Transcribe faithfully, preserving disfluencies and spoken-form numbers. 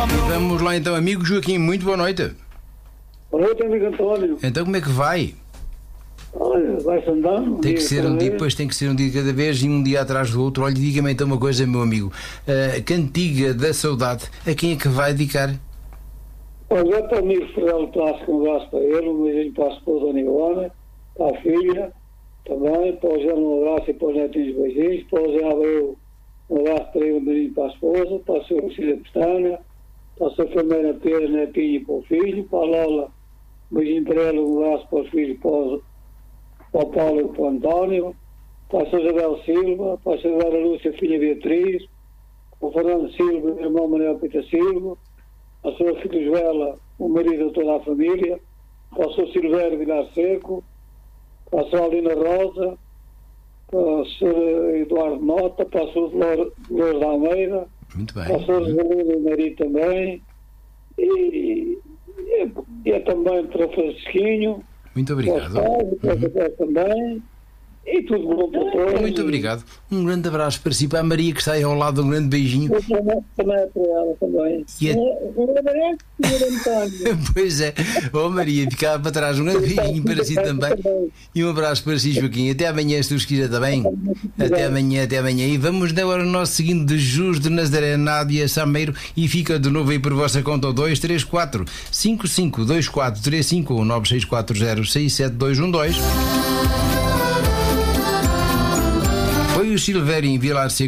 Vamos lá então, amigo Joaquim, muito boa noite. Boa noite, amigo António. Então como é que vai? Olha, vai-se andando. Tem que ser um dia, depois tem que ser um dia de cada vez e um dia atrás do outro. Olha, diga-me então uma coisa, meu amigo. A Cantiga da Saudade, a quem é que vai dedicar? Olha, para o amigo Fidel Plástico, um abraço para ele, um beijinho para a esposa Nilana, para a filha, também, para o Zé um abraço e para os netinhos beijinhos, para o Zé Abreu, um abraço para ele, um beijinho para a esposa, para a sua Lucília Pestana, para a sua família Pedro, netinho e para o filho, para a Lola, um beijinho para ela, um abraço para os filhos, para, os, para o Paulo e para o António, para a sua Isabel Silva, para a sua Isabel Lúcia, filha Beatriz, para o Fernando Silva, o irmão Manuel Pita Silva, a sua filha Joela, o marido de toda a família, para o seu Silvério Vilar Seco, para a sua Alina Rosa, para o senhor Eduardo Mota, para a sua Dolores da Almeida, Muito bem. para a sua Rosalina Mari também, e, e, e é também para o Francisquinho, Muito obrigado. para o Paulo, para o também, e tudo bom para todos. Muito obrigado. Um grande abraço para si, para a Maria que está aí ao lado, um grande beijinho. Eu também, também é para ela também. E a- Um grande abraço, senhor António. Pois é, oh Maria, ficava para trás, um grande beijinho para si também e um abraço para si, Joaquim. Até amanhã, se Deus quiser, está bem? Até amanhã, até amanhã. E vamos agora ao nosso seguinte de Jus de Nazaré, Nádia Sameiro, e fica de novo aí por vossa conta o dois três quatro, cinco cinco dois quatro três cinco ou nove seis quatro zero seis sete dois um dois. Foi o Silvério em Vilar Seco.